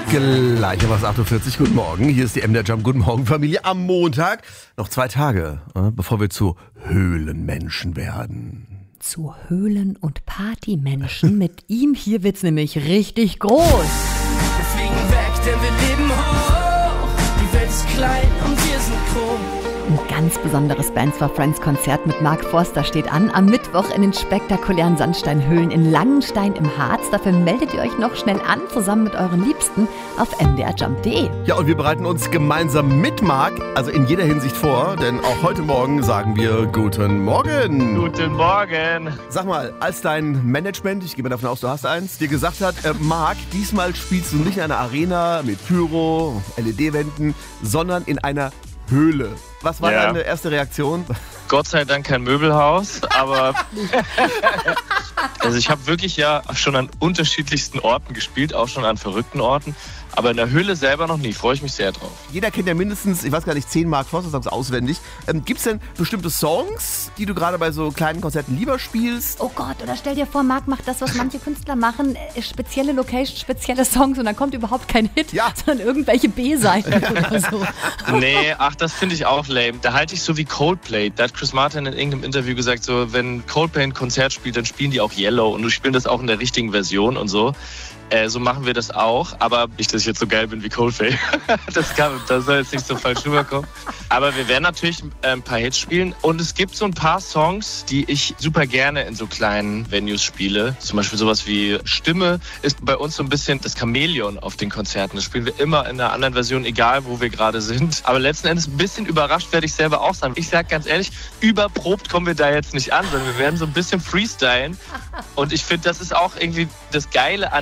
Gleich um 8.40 Uhr. Guten Morgen. Hier ist die MDR Jump. Guten Morgen, Familie. Am Montag noch 2 Tage, bevor wir zu Höhlenmenschen werden. Zu Höhlen- und Partymenschen. Mit ihm hier wird's nämlich richtig groß. Wir fliegen weg, denn wir leben hoch. Die Welt ist klein und wir sind groß. Ein ganz besonderes Bands for Friends Konzert mit Mark Forster steht an. Am Mittwoch in den spektakulären Sandsteinhöhlen in Langenstein im Harz. Dafür meldet ihr euch noch schnell an, zusammen mit euren Liebsten, auf mdrjump.de. Ja, und wir bereiten uns gemeinsam mit Marc, also in jeder Hinsicht vor, denn auch heute Morgen sagen wir Guten Morgen. Guten Morgen. Sag mal, als dein Management, ich gehe mal davon aus, du hast eins, dir gesagt hat, Marc, diesmal spielst du nicht in einer Arena mit Pyro, LED-Wänden, sondern in einer Höhle. Was war deine erste Reaktion? Gott sei Dank kein Möbelhaus, aber also ich habe wirklich ja schon an unterschiedlichsten Orten gespielt, auch schon an verrückten Orten, aber in der Höhle selber noch nie. Freue ich mich sehr drauf. Jeder kennt ja mindestens, ich weiß gar nicht, 10 Mark Forster-Songs auswendig. Gibt es denn bestimmte Songs, die du gerade bei so kleinen Konzerten lieber spielst? Oh Gott, oder stell dir vor, Marc macht das, was manche Künstler machen, spezielle Location, spezielle Songs und dann kommt überhaupt kein Hit, sondern irgendwelche B-Seiten oder so. Nee, das finde ich auch lame. Da halte ich so wie Coldplay. Da hat Chris Martin in irgendeinem Interview gesagt, so wenn Coldplay ein Konzert spielt, dann spielen die auch Yellow und du spielst das auch in der richtigen Version und so. So machen wir das auch, aber nicht, dass ich jetzt so geil bin wie Coldplay. Das soll jetzt nicht so falsch rüberkommen. Aber wir werden natürlich ein paar Hits spielen und es gibt so ein paar Songs, die ich super gerne in so kleinen Venues spiele. Zum Beispiel sowas wie Stimme ist bei uns so ein bisschen das Chamäleon auf den Konzerten. Das spielen wir immer in einer anderen Version, egal wo wir gerade sind. Aber letzten Endes ein bisschen überrascht werde ich selber auch sein. Ich sage ganz ehrlich, überprobt kommen wir da jetzt nicht an, sondern wir werden so ein bisschen freestylen. Und ich finde, das ist auch irgendwie das Geile an